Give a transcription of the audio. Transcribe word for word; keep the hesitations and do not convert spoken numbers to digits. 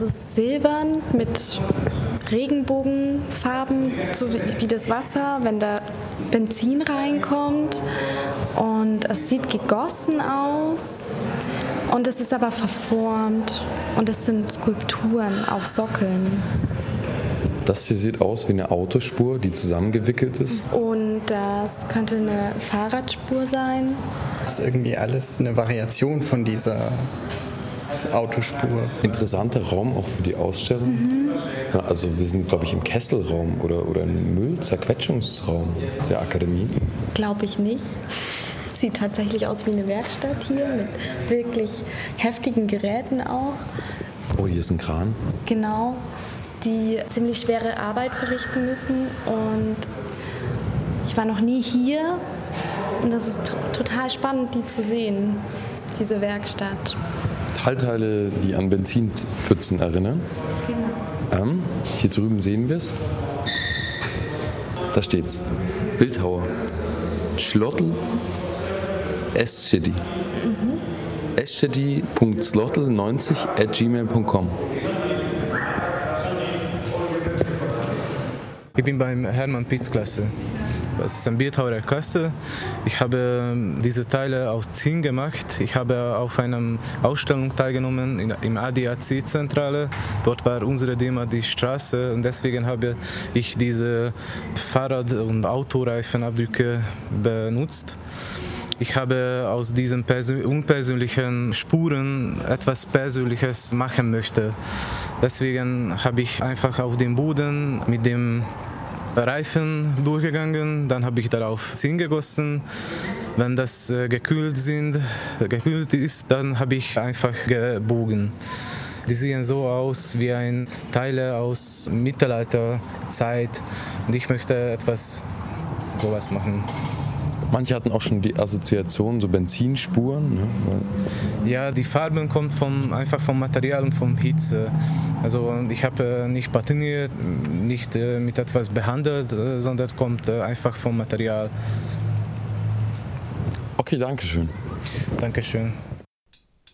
Es ist silbern mit Regenbogenfarben, so wie das Wasser, wenn da Benzin reinkommt. Und es sieht gegossen aus und es ist aber verformt. Und es sind Skulpturen auf Sockeln. Das hier sieht aus wie eine Autospur, die zusammengewickelt ist. Und das könnte eine Fahrradspur sein. Das ist irgendwie alles eine Variation von dieser Autospur. Interessanter Raum auch für die Ausstellung. Mhm. Ja, also wir sind, glaube ich, im Kesselraum oder, oder im Müllzerquetschungsraum der Akademie. Glaube ich nicht. Sieht tatsächlich aus wie eine Werkstatt hier mit wirklich heftigen Geräten auch. Oh, hier ist ein Kran. Genau, die ziemlich schwere Arbeit verrichten müssen. Und ich war noch nie hier und das ist t- total spannend, die zu sehen, diese Werkstatt. Metallteile, die an Benzinpfützen erinnern. Genau. Ähm, hier drüben sehen wir es. Da steht's. Bildhauer. Schlottl Eschedi. Mhm. eschedi punkt slotl neunzig at gmail punkt com. Ich bin beim Hermann Pitz Klasse. Das ist ein Bildhauer der Klasse. Ich habe diese Teile aus Zinn gemacht. Ich habe auf einer Ausstellung teilgenommen in, im A D A C-Zentrale. Dort war unsere Thema die Straße und deswegen habe ich diese Fahrrad- und Autoreifenabdrücke benutzt. Ich habe aus diesen persö- unpersönlichen Spuren etwas Persönliches machen möchte. Deswegen habe ich einfach auf dem Boden mit dem Reifen durchgegangen, dann habe ich darauf Zinn gegossen. Wenn das äh, gekühlt, sind, gekühlt ist, dann habe ich einfach gebogen. Die sehen so aus wie ein Teile aus Mittelalterzeit und ich möchte etwas sowas machen. Manche hatten auch schon die Assoziation, so Benzinspuren. Ne? Ja, die Farben kommen vom, einfach vom Material und vom Hitze. Also ich habe nicht patiniert, nicht mit etwas behandelt, sondern kommt einfach vom Material. Okay, danke schön. Dankeschön.